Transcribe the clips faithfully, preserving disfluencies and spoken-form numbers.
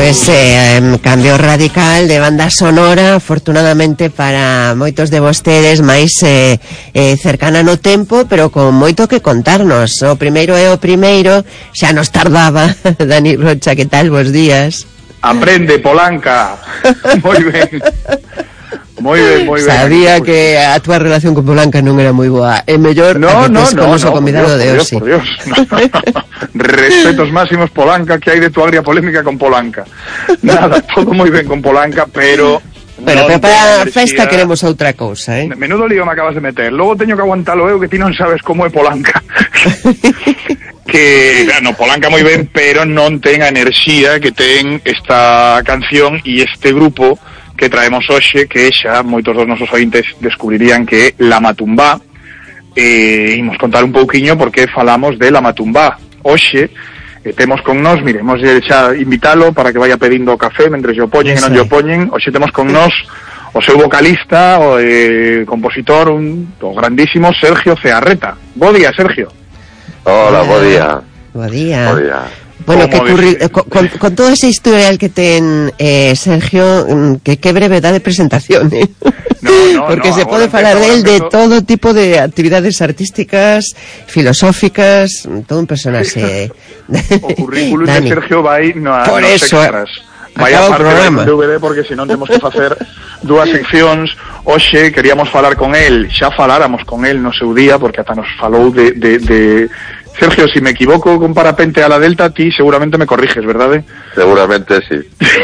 Pois é, eh, cambio radical de banda sonora, afortunadamente para moitos de vostedes, máis eh, eh, cercana no tempo, pero con moito que contarnos. O primeiro é o primeiro, xa nos tardaba. Dani Rocha, que tal? Bos días. Aprende, Polanca. Moi ben. Moi ben, moi ben. Sabía que a túa relación con Polanca non era moi boa. É mellor no, a que no, tes no, con noso no, convidado por Dios, de hoxe. por Dios, por Dios. No. Respetos máximos, Polanca, que hai de tu agria polémica con Polanca. Nada, todo moi ben con Polanca, pero... Pero, pero para a festa queremos outra cousa, eh? Menudo lío me acabas de meter. Logo teño que aguantalo eu, que ti non sabes como é Polanca. Que, no, Polanca moi ben, pero non ten a enerxía que ten esta canción e este grupo que traemos hoxe, que xa moitos dos nosos ointes descubrirían que é La Matumbá. E imos contar un pouquiño porque falamos de La Matumbá. Hoxe eh, temos con nós, mire, imos xa invitalo para que vaya pedindo o café mentre yo poñen e non yo poñen. Hoxe temos con nós o seu vocalista, o eh, compositor, un, o grandísimo Sergio Cearreta. Bo día, Sergio. Hola, bo día. Bo día. Bo día. Bueno, que curri... con, con, con todo ese historial que ten eh, Sergio, que que brevedad de presentación, eh? No, no, porque no, se pode falar de él de todo tipo de actividades artísticas, filosóficas, todo un personaje. O currículum de Sergio vai no, por nos eso, extras. Vai a parte do D V D, porque senón temos que facer dúas seccións. Hoxe queríamos falar con él, xa faláramos con él no seu día, porque ata nos falou de... de, de... Sergio, si me equivoco con parapente a la Delta, ti seguramente me corriges, ¿verdad? Seguramente sí.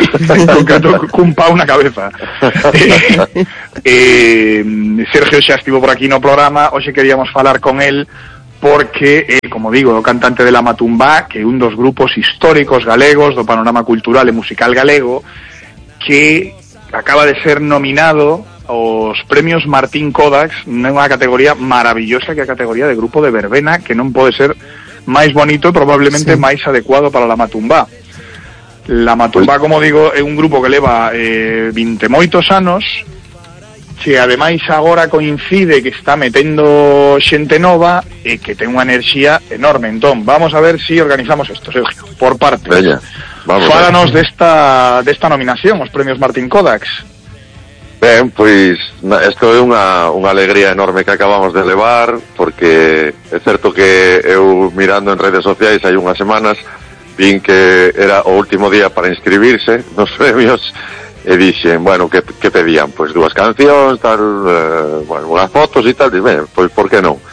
Con cun pau na cabeza. eh, eh, Sergio xa estivo por aquí no programa. Hoxe queríamos falar con él porque, eh, como digo, o cantante de La Matumbá, que é un dos grupos históricos galegos do panorama cultural e musical galego, que acaba de ser nominado os premios Martín Kodax nunha categoría maravillosa, que é a categoría de grupo de verbena, que non pode ser máis bonito e probablemente sí. máis adecuado para La Matumbá. La Matumbá, como digo, é un grupo que leva eh, vinte moitos anos, que ademais agora coincide que está metendo xente nova e que ten unha enerxía enorme. Entón, vamos a ver si organizamos isto, Sergio, por parte. Bella, vamos. Fálanos desta, desta nominación, os premios Martín Kodax. Ben, pois isto é unha, unha alegría enorme que acabamos de levar, porque é certo que eu mirando en redes sociais hai unhas semanas vin que era o último día para inscribirse nos premios e dixen, bueno, que, que pedían? Pois dúas cancións, tal, eh, bueno, unhas fotos e tal, e ben, pois por que non?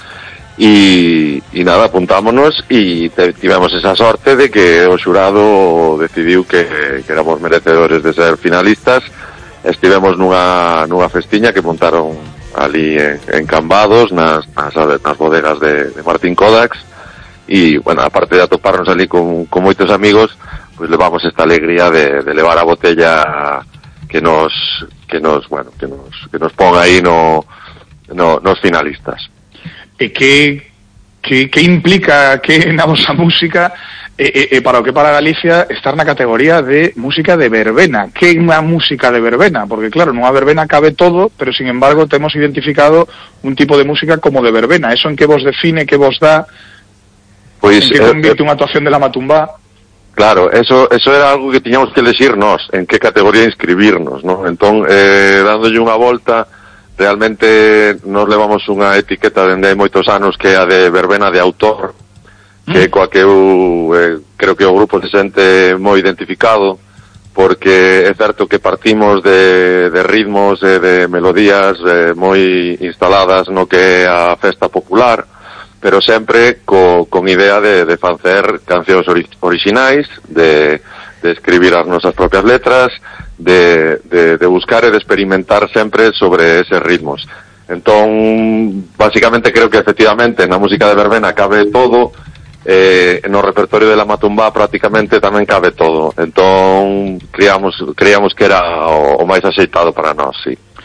E, e nada, apuntámonos e te, tivemos esa sorte de que o xurado decidiu que, que éramos merecedores de ser finalistas. Estivemos nunha, nunha festiña que montaron ali en, en Cambados, nas, nas, nas bodegas de, de Martín Kodax, e, bueno, aparte de atoparnos ali con, con moitos amigos, pois levamos esta alegría de, de levar a botella que nos, que nos, bueno, que nos, que nos pon aí no, no, nos finalistas. E que, que, que implica que na vosa música E, e, e para o que para Galicia estar na categoría de música de verbena? Que é unha música de verbena? Porque claro, nunha verbena cabe todo, pero sin embargo temos identificado un tipo de música como de verbena. Eso en que vos define, que vos dá, pois, en que convierte eh, unha actuación de La Matumbá? Claro, eso eso era algo que tiñamos que elegir nós, en que categoría inscribirnos, ¿no? Entón, eh, dándolle unha volta, realmente nos levamos unha etiqueta dende hai moitos anos que é a de verbena de autor, que coa que eu eh, creo que o grupo se sente moi identificado, porque é certo que partimos de, de ritmos e de melodías eh, moi instaladas no que é a festa popular, pero sempre co, con idea de, de facer cancións ori, orixinais, de, de escribir as nosas propias letras, de, de, de buscar e de experimentar sempre sobre eses ritmos. Entón, basicamente creo que efectivamente na música de verbena cabe todo. Eh, no repertorio de La Matumbá prácticamente tamén cabe todo, entón creíamos, creíamos que era o, o máis axeitado para nós, sí.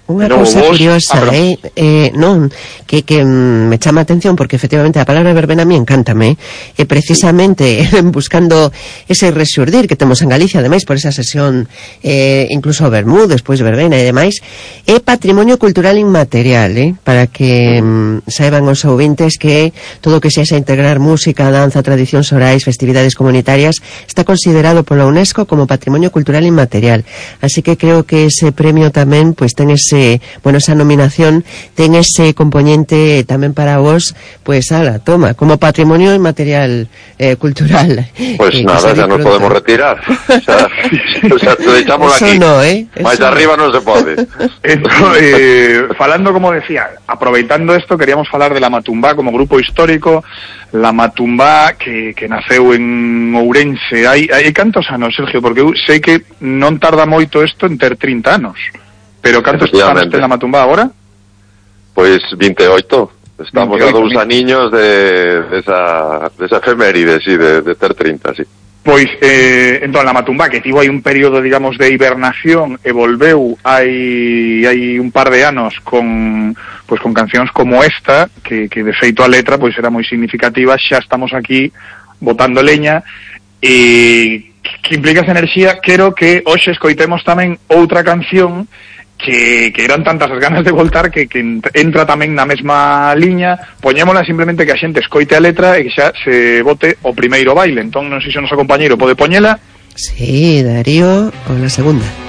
Unha no, cousa vos, curiosa, ah, eh, eh, non, que, que mm, me chama a atención porque efectivamente a palabra verbena a mí encántame, e precisamente buscando ese resurdir que temos en Galicia, ademais por esa sesión eh, incluso Bermú, despois verbena e demais, é patrimonio cultural inmaterial, eh, para que mm, saiban os ouvintes que todo o que sexa integrar música, danza, tradicións orais, festividades comunitarias está considerado pola UNESCO como patrimonio cultural inmaterial, así que creo que ese premio tamén pues ten ese bueno, esa nominación ten ese componente tamén para vos, pues ala, toma, como patrimonio inmaterial eh, cultural. Pues eh, nada, ya nos podemos retirar. O sea, o sea te echamos Eso aquí. No, eh? Más de arriba non se pode. Esto, eh, falando, como decía, aproveitando esto, queríamos falar de la Matumbá como grupo histórico. La Matumbá que, que naceu en Ourense. Hai, hai cantos anos, Sergio? Porque eu sei que non tarda moito isto en ter trinta anos. Pero cantos anos ten la Matumbá agora? Pois vinte e oito. Estamos veintiocho, a dous aniños de, de, esa, de esa efeméride, sí, de, de ter trinta, sí. Pois, eh, entón, la Matumbá, que tivo aí un período, digamos, de hibernación e volveu hai, hai un par de anos con, pois, con cancións como esta, que, que de feito a letra pois era moi significativa. Xa estamos aquí botando leña e que implica esa enerxía. Quero que hoxe escoitemos tamén outra canción que, que eran tantas as ganas de voltar que, que entra tamén na mesma liña. Poñémola simplemente que a xente escoite a letra e que xa se bote o primeiro baile. Entón non sei se o noso compañeiro pode poñela. Sí, Darío, o la segunda.